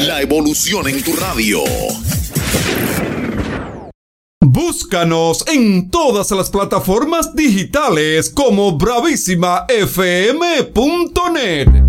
La evolución en tu radio. Búscanos en todas las plataformas digitales como bravísimafm.net.